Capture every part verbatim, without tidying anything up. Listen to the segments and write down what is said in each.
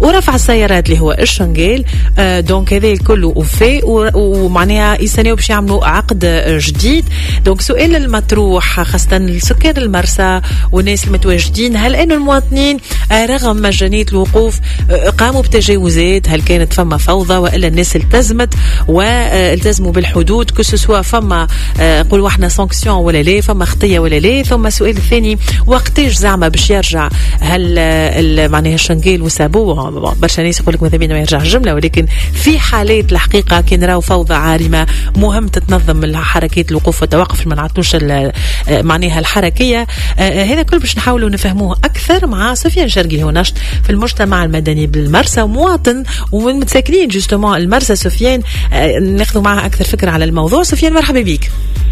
ورفع السيارات اللي هو الشنقيل. آه دونك هذا الكل وفاء ومعناها يستناو باش يعملوا عقد جديد. دونك سؤال المطروح خاصة السكان المرسى والناس المتواجدين، هل أن المواطنين رغم مجانية الوقوف قاموا بتجاوزات؟ هل كانت فما فوضى وإلا الناس التزمت والتزموا بالحدود كسوا فما قولوا احنا سانكسيون ولا لا، فما خطية ولا لا؟ ثم السؤال الثاني وقتاش زعما باش يرجع؟ هل معناها الشنقيل وسابو برشا ناس يقول لك ماذا بينا ما يرجع الجملة، ولكن في حالات الحقيقة كي نراو فوضى عارمة مهم تتنظم الحركات الوقوف والتوقف ما نعطوش معناها الحركية. هذا كل باش نحاولوا نفهموه أكثر مع سفيان شرقي هو نشط في المجتمع المدني بالمرسى ومواطن ومن متساكنين جوستومون المرسى. سفيان ناخذوا معها أكثر فكرة على الموضوع. سفيان مرحبا بك.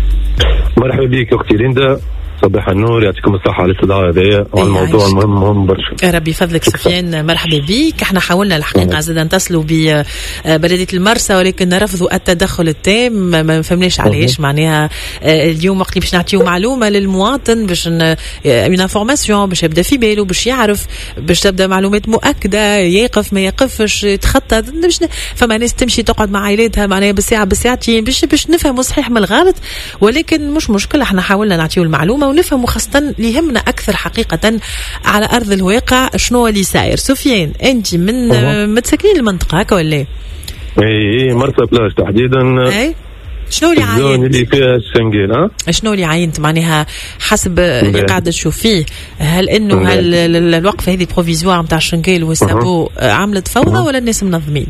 مرحبا بك أختي ليندا، صباح النور، يعطيكم الصحة على الاستضافة هذايا والموضوع المهم مهم برشا. ربي يفضلك سفيان، مرحبا بك. احنا حاولنا الحقيقة زاد نتصلوا ببلدية المرسى ولكن رفضوا التدخل التام، ما فهمناش علاش. معناها اليوم وقت باش نعطيو معلومة للمواطن باش اون انفورماسيون باش يبدا في باله باش يعرف باش تبدا معلومات مؤكدة، يقف ما يقفش يتخطى. فما ناس تمشي تقعد مع عائلتها معناها بالساعة بالساعتين باش باش نفهموا صحيح من الغلط، ولكن مش مشكلة. احنا حاولنا نعطيو المعلومة ونفهم خاصة اللي يهمنا أكثر حقيقة على أرض الواقع شنو اللي ساير. سفيان أنت من أه. متسكنين المنطقة هكا ولا؟ إيه مرسى بلاج تحديدا. أي شنو اللي عاينت؟ اللي فيها الشنقيل ها؟ شنو اللي عاينت معناها حسب اللي قاعدة تشوف فيه؟ هل إنه هل الوقفة هذه بروفيزوار نتاع الشنقيل والسابو عملت فوضى ولا الناس منظمين؟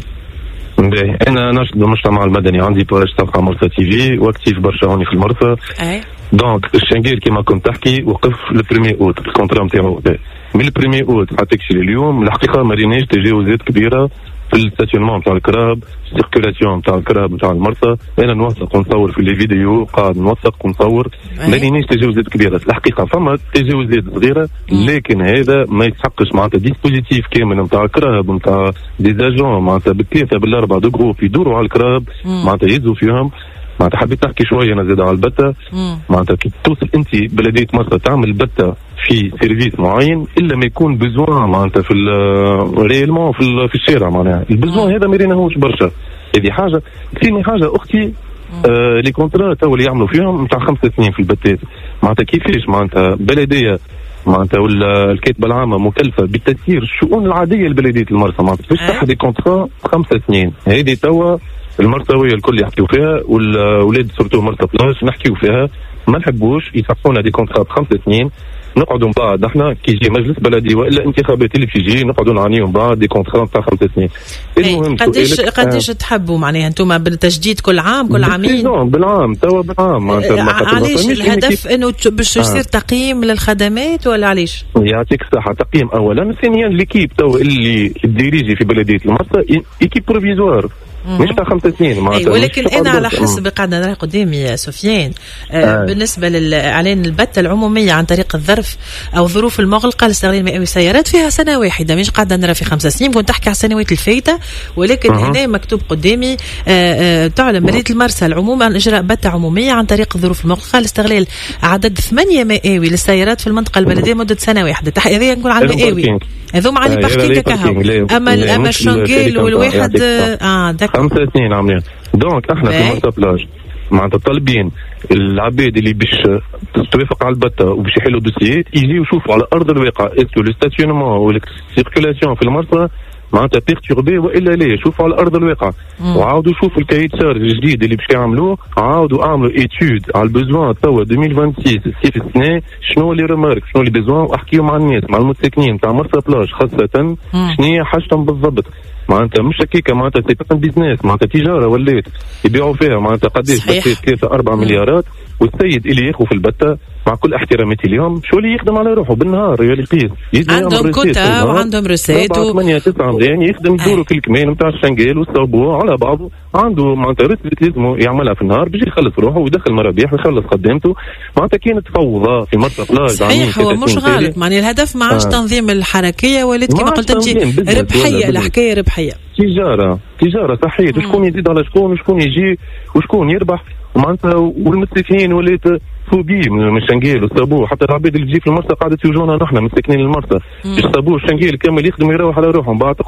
باهي انا ناشط بالمجتمع المدني، عندي باج صفحه مرسى تي في واكتيف برشا هوني في المرسى. اي دونك الشنقيل كما كنت تحكي وقف البريمي اوت الكونترا نتاعو من البريمي اوت حتى تكشي اليوم الحقيقه ما ريناش تجاوزات كبيره في الستاسيونمون نتاع الكراب، السيركولاسيون نتاع الكراب نتاع المرسى. انا نوثق ونصور في لي فيديو، قاعد نوثق ونصور، ما ريناش تجاوزات كبيره. الحقيقه فما تجاوزات صغيره لكن هذا ما يسحقش معناتها ديسبوزيتيف كامل نتاع الكراب نتاع دي زاجون معناتها بالثلاثه بالاربعه دو جروب يدوروا على الكراب معناتها يهزوا فيهم. معناتها حبيت تحكي شويه انا زاد على البته. معناتها كي توصل انت بلديه مرسى تعمل بته في سيرفيس معين الا ما يكون بزوان معناتها في ريالمون في, في الشارع، معناها البزوان هذا ما ريناهوش برشا. هذه حاجه. ثاني حاجه اختي آه لي كونترا تو اللي يعملوا فيهم نتاع خمس سنين في البتات. معناتها كيفاش معناتها بلديه معناتها ولا الكاتبه العامه مكلفه بتسيير الشؤون العاديه لبلديه المرسى، معناتها كيفاش تحت دي كونترا خمس سنين. هذه توا المرساويه الكل يحكيوا فيها والولاد سورتو مرسى بلاج نحكيوا فيها، ما نحبوش يصفونا دي كونترات خمس سنين نقعدوا من بعد احنا كي يجي مجلس بلدي والا انتخابات اللي بتجي نقعدوا نعانيوا من بعد دي كونترات تاع خمس سنين. المهم قداش قداش آه. تحبوا معناها انتم بالتجديد كل عام كل عامين؟ بالعام توا بالعام معناتها. علاش الهدف انه باش يصير آه. تقييم للخدمات ولا علاش؟ يعطيك الصحه. تقييم اولا، ثانيا ليكيب توا اللي الديريجي في بلديه المرسى ايكيب بروفيزوار مش تاع خمس سنين معناتها. ولكن انا على حسب قاعده نرى قدامي يا سفيان آه آه. بالنسبه للاعلان البته العموميه عن طريق الظرف او الظروف المغلقه لاستغلال مئوي السيارات فيها سنه واحده، مش قاعده نرى في خمس سنين. كنت تحكي على السنوات الفايته ولكن آه. هنا مكتوب قدامي آه آه تعلن مدينه المرسى العموم عن اجراء بته عموميه عن طريق الظروف المغلقه لاستغلال عدد ثمانيه مئاوي للسيارات في المنطقه البلديه مده سنه واحده. هذه نقول على المئاوي هذوما على باركينغ كهو. اما اما الشنقيل والواحد اه داك خمس سنين عاملين. دونك احنا في مرسى بلاج معناتها طالبين العباد اللي باش توافق على البته وباش يحلوا دوسيات يجيو يشوفوا على ارض الواقع اسكو لو ستاسيونمون ولا السيركولاسيون في المرسى معناتها بيرتوربي والا لا. شوفوا على ارض الواقع وعاودوا شوفوا الكايت شارج الجديد اللي باش يعملوه، عاودوا اعملوا ايتود على البزوان توا ألفين وستة وعشرين الصيف السنه شنو اللي ريمارك شنو اللي بزوان، واحكيوا مع الناس مع المتساكنين تاع مرسى بلاج خاصه شنو هي حاجتهم بالضبط. معناتها مش هكيكا معناتها سي با بيزنس معناتها تجاره ولات يبيعوا فيها معناتها قداش بس ثلاثة أربعة مليارات. والسيد اللي ياخذ في البته مع كل احتراماتي اليوم شو اللي يخدم على روحه بالنهار يا لقيس عندهم كوتا وعندهم رسات و ثمانية تسعة ملايين يخدم دوره كل كمان نتاع الشنقيل والصابو على بعضه، عنده معناتها رسالة لازم يعملها في النهار باش يخلص روحه ويدخل مرابيح ويخلص قدامته. معناتها كانت فوضى في مرسى بلاج. صحيح هو مش غلط معناها الهدف ما عادش آه. تنظيم الحركيه ولات كما قلت انت ربحيه. الحكايه ربحيه تجاره تجاره صحيح. وشكون يزيد على شكون وشكون يجي وشكون يربح معناتها. والمساكنين ولات فوبي من الشنقيل والصابو. حتى العباد اللي تجي في المرسى قاعده يوجونا نحن مساكنين المرسى الصابو الشنقيل كامل يخدموا يروح على روحهم بعد